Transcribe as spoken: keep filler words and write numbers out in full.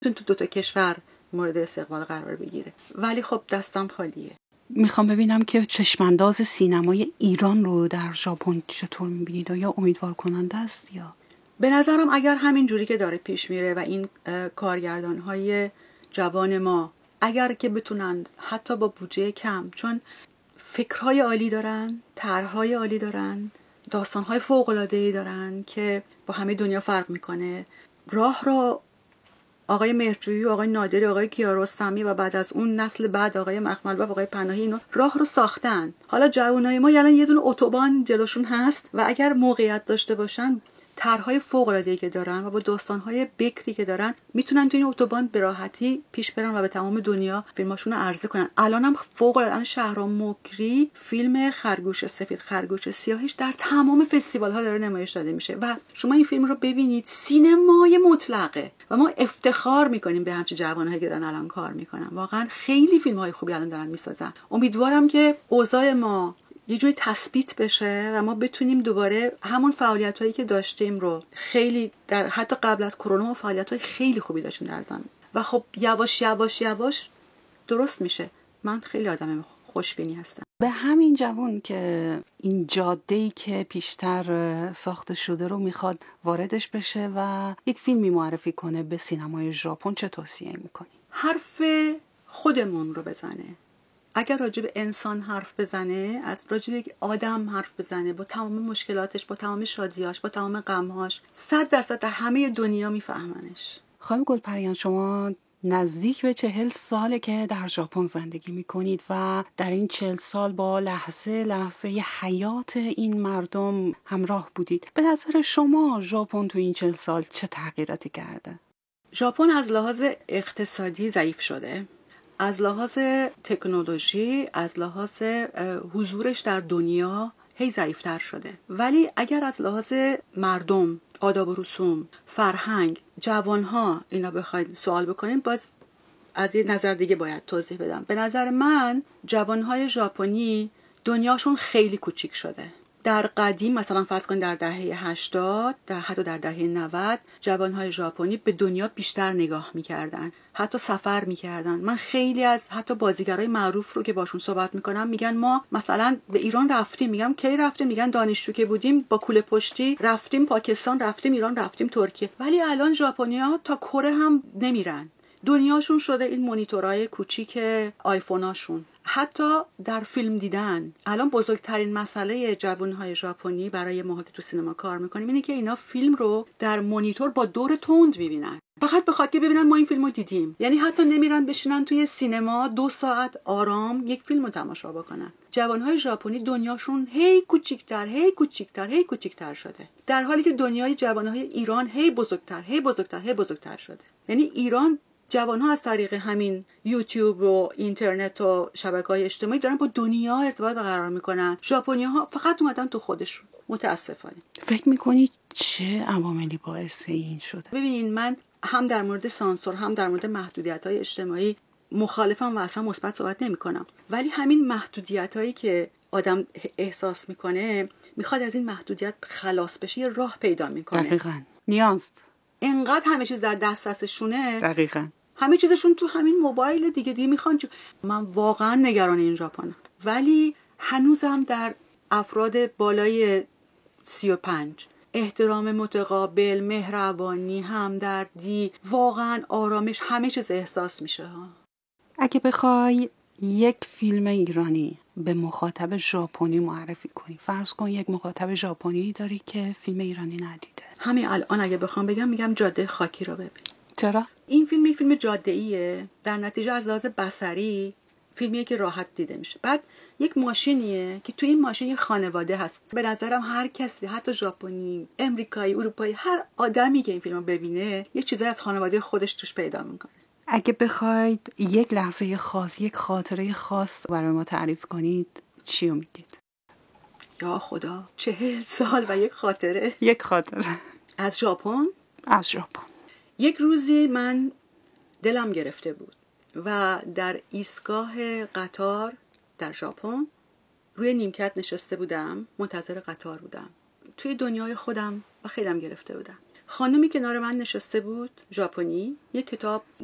تو دو تا کشور مورد استقبال قرار بگیره، ولی خب دستم خالیه. میخوام ببینم که چشمانداز سینمای ایران رو در ژاپن چطور میبینید؟ یا امیدوار کننده است؟ یا به نظرم اگر همین جوری که داره پیش میره و این کارگردان‌های جوان ما اگر که بتونن حتی با بودجه کم، چون فکرهای عالی دارن، طرح‌های عالی دارن، داستان‌های فوق‌العاده‌ای دارن که با همه دنیا فرق میکنه، راه رو آقای مهرجویی و آقای نادری، آقای کیارستمی و بعد از اون نسل بعد آقای مخمل و آقای پناهی اینا راه رو ساختن. حالا جوانای ما یعنی یه دونه اتوبان جلوشون هست و اگر موقعیت داشته باشن، طرح‌های فوق‌العاده‌ای که دارن و با داستان‌های بکری که دارن، میتونن تو این اتوبان به راحتی پیش برن و به تمام دنیا فیلماشون رو عرضه کنن. الانم فوق‌العاده شهرام مکری فیلم خرگوش سفید خرگوش سیاهیش در تمام فستیوال‌ها داره نمایش داده میشه و شما این فیلم رو ببینید، سینمای مطلقه و ما افتخار میکنیم به همچین جوانایی که دارن الان کار میکنن. واقعا خیلی فیلم‌های خوبی الان دارن میسازن. امیدوارم که اوضاع ما یه جوری تثبیت بشه و ما بتونیم دوباره همون فعالیتایی که داشتیم رو، خیلی در حتی قبل از کرونا فعالیتای خیلی خوبی داشتیم در زمین و خب یواش یواش یواش درست میشه. من خیلی آدم خوشبینی هستم. به همین جوان که این جاده‌ای که پیشتر ساخته شده رو میخواد واردش بشه و یک فیلمی معرفی کنه به سینمای ژاپن، چه توصیه میکنی؟ حرف خودمون رو بزنه. اگر راجع به انسان حرف بزنه، از راجع به یک آدم حرف بزنه با تمام مشکلاتش، با تمام شادیاش، با تمام غمهاش، صد درصد در همه دنیا میفهمنش. خانم گلپریان، شما نزدیک به چهل ساله که در ژاپن زندگی میکنید و در این چهل سال با لحظه لحظه حیات این مردم همراه بودید. به نظر شما ژاپن تو این چهل سال چه تغییراتی کرده؟ ژاپن از لحاظ اقتصادی ضعیف شده، از لحاظ تکنولوژی، از لحاظ حضورش در دنیا هی ضعیفتر شده. ولی اگر از لحاظ مردم، آداب و رسوم، فرهنگ، جوانها اینا بخواید سوال بکنین، باز از یه نظر دیگه باید توضیح بدم. به نظر من جوانهای ژاپنی دنیاشون خیلی کوچیک شده. در قدیم مثلا فرض کن در دهه هشتاد، در حتی در دهه نود، جوانهای ژاپنی به دنیا بیشتر نگاه میکردن، حتی سفر میکردن. من خیلی از حتی بازیگرای معروف رو که باشون صحبت میکنم میگن ما مثلا به ایران رفتیم. میگم کی رفتیم؟ میگن دانشجو که بودیم با کوله پشتی رفتیم پاکستان، رفتیم ایران، رفتیم ترکیه. ولی الان ژاپنی‌ها تا کره هم نمیرن. دنیاشون شده این مانیتورهای کوچیک آیفوناشون. حتی در فیلم دیدن الان بزرگترین مسئله جوانهای ژاپنی برای ما که تو سینما کار میکنیم اینه که اینا فیلم رو در مانیتور با دور تند میبینن، فقط بخاطر که ببینن ما این فیلمو دیدیم. یعنی حتی نمیرن بشینن توی سینما دو ساعت آرام یک فیلمو تماشا بکنن. جوانهای ژاپنی دنیاشون هی کوچیک‌تر هی کوچیک‌تر هی کوچیک‌تر شده، در حالی که دنیای جوانهای ایران هی بزرگتر هی بزرگتر هی بزرگتر شده. یعنی ایران جوان‌ها از طریق همین یوتیوب و اینترنت و شبکه‌های اجتماعی دارن با دنیا ارتباط برقرار میکنن. ژاپنی‌ها فقط اومدن تو خودشون. متاسفانه. فکر میکنی چه عواملی باعث این شده؟ ببینین، من هم در مورد سانسور هم در مورد محدودیت‌های اجتماعی مخالفم و اصلا مثبت صحبت نمی‌کنم، ولی همین محدودیت‌هایی که آدم احساس میکنه میخواد از این محدودیت خلاص بشه، یه راه پیدا میکنه. دقیقاً. نیاز اینقدر همه چیز در دسترسشونه. دقیقاً. همه چیزشون تو همین موبایل دیگه دیگه میخوان. من واقعا نگران این ژاپنم، ولی هنوزم در افراد بالای سی و پنج احترام متقابل، مهربانی، همدردی، واقعا آرامش، همه چیز احساس میشه ها. اگه بخوای یک فیلم ایرانی به مخاطب ژاپنی معرفی کنی، فرض کن یک مخاطب ژاپنی داری که فیلم ایرانی ندیده، همین الان اگه بخوام بگم میگم جاده خاکی رو ببین. چرا؟ این فیلم یک فیلم جاده‌ایه، در نتیجه از لحاظ بصری فیلمیه که راحت دیده میشه. بعد یک ماشینیه که تو این ماشین یه خانواده هست. به نظرم هر کسی، حتی ژاپنی، امریکایی، اروپایی، هر آدمی که این فیلمو ببینه یه چیزایی از خانواده خودش توش پیدا میکنه. اگه بخواید یک لحظه خاص، یک خاطره خاص برای ما تعریف کنید، چی رو میگید؟ یا خدا، چهل سال و یک خاطره. یک خاطره از ژاپن. از ژاپن. یک روزی من دلم گرفته بود و در ایستگاه قطار در ژاپن روی نیمکت نشسته بودم، منتظر قطار بودم، توی دنیای خودم و خیلیم گرفته بودم. خانمی کنار من نشسته بود، ژاپنی، یک کتاب